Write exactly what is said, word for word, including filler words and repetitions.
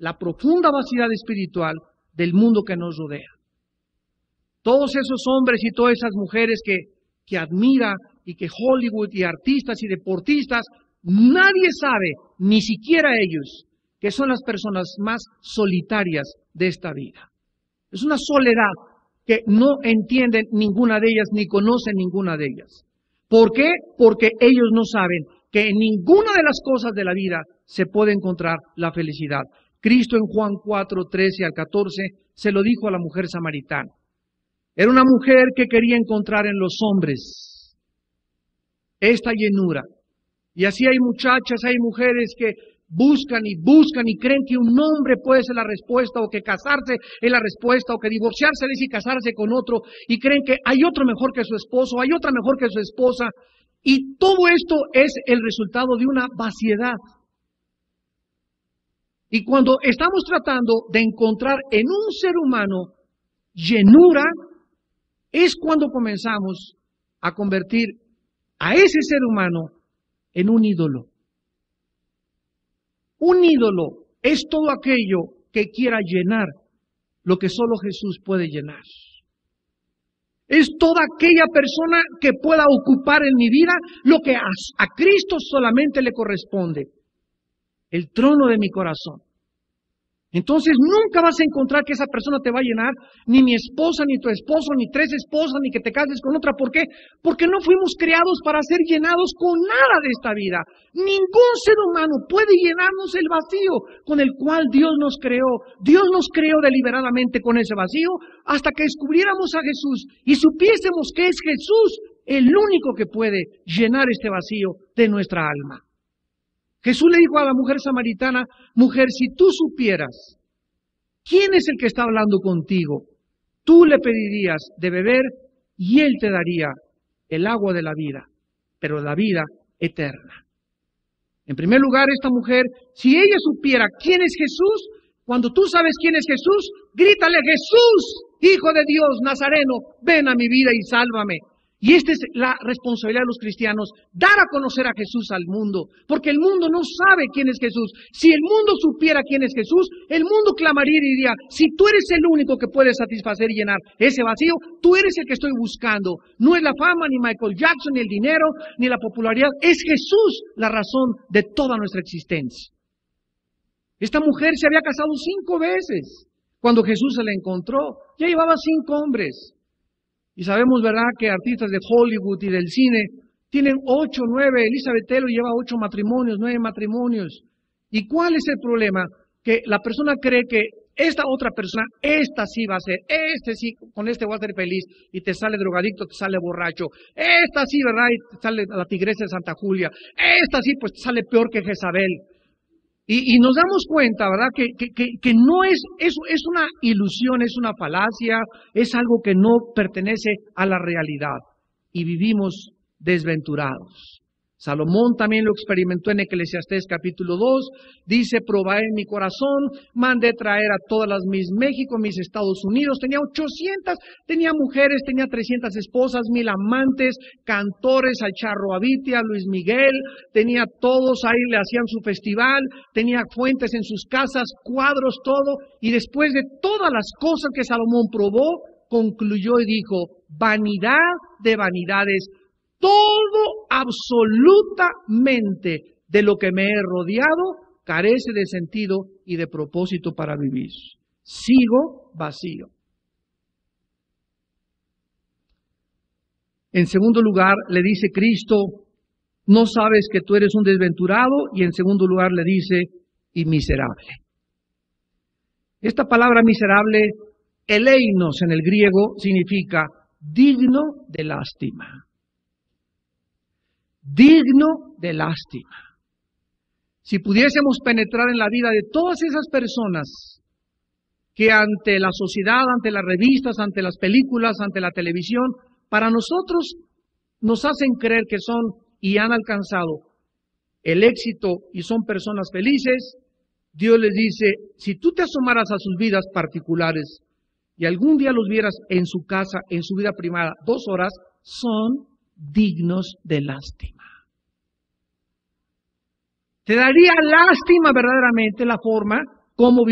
la profunda vaciedad espiritual del mundo que nos rodea. Todos esos hombres y todas esas mujeres que, que admira y que Hollywood y artistas y deportistas, nadie sabe, ni siquiera ellos, que son las personas más solitarias de esta vida. Es una soledad que no entienden ninguna de ellas ni conocen ninguna de ellas. ¿Por qué? Porque ellos no saben que en ninguna de las cosas de la vida se puede encontrar la felicidad. Cristo en Juan cuatro, trece al catorce se lo dijo a la mujer samaritana. Era una mujer que quería encontrar en los hombres esta llenura. Y así hay muchachas, hay mujeres que buscan y buscan y creen que un hombre puede ser la respuesta, o que casarse es la respuesta, o que divorciarse es y casarse con otro, y creen que hay otro mejor que su esposo, hay otra mejor que su esposa, y todo esto es el resultado de una vaciedad. Y cuando estamos tratando de encontrar en un ser humano llenura, es cuando comenzamos a convertir a ese ser humano en un ídolo. Un ídolo es todo aquello que quiera llenar lo que solo Jesús puede llenar. Es toda aquella persona que pueda ocupar en mi vida lo que a, a Cristo solamente le corresponde, el trono de mi corazón. Entonces nunca vas a encontrar que esa persona te va a llenar, ni mi esposa, ni tu esposo, ni tres esposas, ni que te cases con otra. ¿Por qué? Porque no fuimos creados para ser llenados con nada de esta vida. Ningún ser humano puede llenarnos el vacío con el cual Dios nos creó. Dios nos creó deliberadamente con ese vacío hasta que descubriéramos a Jesús y supiésemos que es Jesús el único que puede llenar este vacío de nuestra alma. Jesús le dijo a la mujer samaritana: mujer, si tú supieras quién es el que está hablando contigo, tú le pedirías de beber y él te daría el agua de la vida, pero la vida eterna. En primer lugar, esta mujer, si ella supiera quién es Jesús, cuando tú sabes quién es Jesús, grítale: Jesús, Hijo de Dios, Nazareno, ven a mi vida y sálvame. Y esta es la responsabilidad de los cristianos, dar a conocer a Jesús al mundo, porque el mundo no sabe quién es Jesús. Si el mundo supiera quién es Jesús, el mundo clamaría y diría: si tú eres el único que puede satisfacer y llenar ese vacío, tú eres el que estoy buscando. No es la fama, ni Michael Jackson, ni el dinero, ni la popularidad. Es Jesús la razón de toda nuestra existencia. Esta mujer se había casado cinco veces cuando Jesús se la encontró. Ya llevaba cinco hombres. Y sabemos, ¿verdad?, que artistas de Hollywood y del cine tienen ocho, nueve. Elizabeth Taylor lleva ocho matrimonios, nueve matrimonios. ¿Y cuál es el problema? Que la persona cree que esta otra persona, esta sí va a ser, este sí, con este voy a ser feliz, y te sale drogadicto, te sale borracho. Esta sí, ¿verdad?, y te sale la tigresa de Santa Julia. Esta sí, pues te sale peor que Jezabel. Y, y nos damos cuenta, ¿verdad?, que, que, que, que no es, es, es una ilusión, es una falacia, es algo que no pertenece a la realidad. Y vivimos desventurados. Salomón también lo experimentó en Eclesiastés capítulo dos. Dice: probé en mi corazón, mandé traer a todas las Miss México, mis Estados Unidos. Tenía ochocientas, tenía mujeres, tenía trescientas esposas, mil amantes, cantores, al Charro Abitia, a Luis Miguel. Tenía todos, ahí le hacían su festival. Tenía fuentes en sus casas, cuadros, todo. Y después de todas las cosas que Salomón probó, concluyó y dijo: vanidad de vanidades. Todo absolutamente de lo que me he rodeado carece de sentido y de propósito para vivir. Sigo vacío. En segundo lugar, le dice Cristo: no sabes que tú eres un desventurado. Y en segundo lugar le dice: y miserable. Esta palabra miserable, eleinos en el griego, significa digno de lástima. Digno de lástima. Si pudiésemos penetrar en la vida de todas esas personas que ante la sociedad, ante las revistas, ante las películas, ante la televisión, para nosotros nos hacen creer que son y han alcanzado el éxito y son personas felices, Dios les dice: si tú te asomaras a sus vidas particulares y algún día los vieras en su casa, en su vida privada, dos horas, son dignos de lástima. Te daría lástima verdaderamente la forma como